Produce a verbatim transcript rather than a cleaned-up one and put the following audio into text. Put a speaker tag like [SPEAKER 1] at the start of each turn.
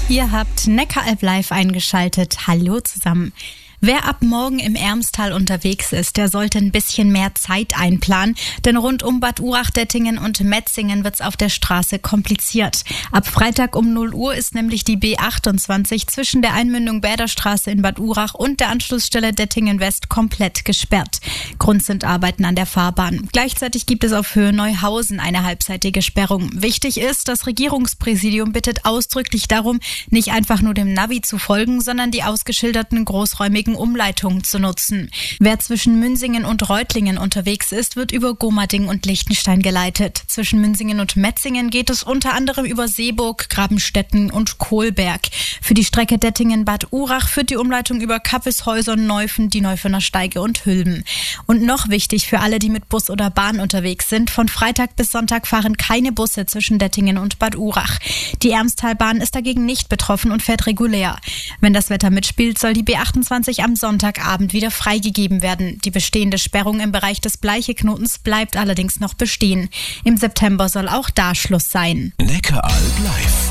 [SPEAKER 1] Ihr habt Neckaralb live eingeschaltet. Hallo zusammen. Wer ab morgen im Ermstal unterwegs ist, der sollte ein bisschen mehr Zeit einplanen, denn rund um Bad Urach, Dettingen und Metzingen wird's auf der Straße kompliziert. Ab Freitag um null Uhr ist nämlich die B achtundzwanzig zwischen der Einmündung Bäderstraße in Bad Urach und der Anschlussstelle Dettingen West komplett gesperrt. Grund sind Arbeiten an der Fahrbahn. Gleichzeitig gibt es auf Höhe Neuhausen eine halbseitige Sperrung. Wichtig ist, das Regierungspräsidium bittet ausdrücklich darum, nicht einfach nur dem Navi zu folgen, sondern die ausgeschilderten großräumigen Umleitungen zu nutzen. Wer zwischen Münsingen und Reutlingen unterwegs ist, wird über Gomading und Lichtenstein geleitet. Zwischen Münsingen und Metzingen geht es unter anderem über Seeburg, Grabenstetten und Kohlberg. Für die Strecke Dettingen-Bad Urach führt die Umleitung über Kappeshäusern, Neufen, die Neufener Steige und Hülben. Und noch wichtig für alle, die mit Bus oder Bahn unterwegs sind, von Freitag bis Sonntag fahren keine Busse zwischen Dettingen und Bad Urach. Die Ermstalbahn ist dagegen nicht betroffen und fährt regulär. Wenn das Wetter mitspielt, soll die B achtundzwanzig am Sonntagabend wieder freigegeben werden. Die bestehende Sperrung im Bereich des Bleicheknotens bleibt allerdings noch bestehen. Im September soll auch da Schluss sein.
[SPEAKER 2] Neckaralb live.